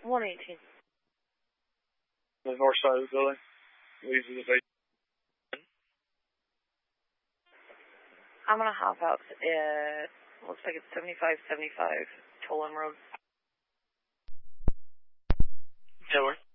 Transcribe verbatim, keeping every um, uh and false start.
one eighteen. The north side of the building. Leads to the base. I'm going to hop out at, looks like it's seventy-five seventy-five, Tolan Road. Tower.